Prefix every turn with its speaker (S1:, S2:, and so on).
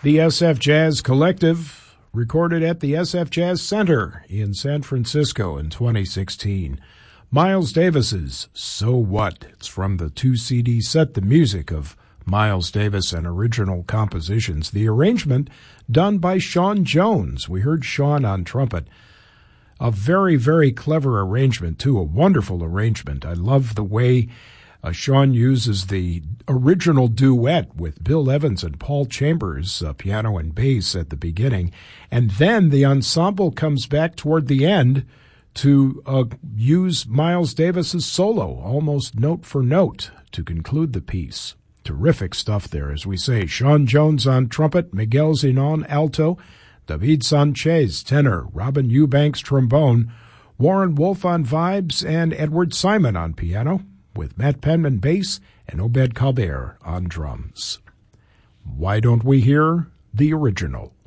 S1: The SF Jazz Collective, recorded at the SF Jazz Center in San Francisco in 2016. Miles Davis's So What? It's from the 2-CD set, the music of Miles Davis and original compositions. The arrangement done by Sean Jones. We heard Sean on trumpet. A very, very clever arrangement, too. A wonderful arrangement. I love the way Sean uses the original duet with Bill Evans and Paul Chambers, piano and bass at the beginning. And then the ensemble comes back toward the end to use Miles Davis's solo, almost note for note, to conclude the piece. Terrific stuff there, as we say. Sean Jones on trumpet, Miguel Zenon alto, David Sanchez tenor, Robin Eubanks trombone, Warren Wolf on vibes, and Edward Simon on piano, with Matt Penman bass and Obed Calbert on drums. Why don't we hear the original?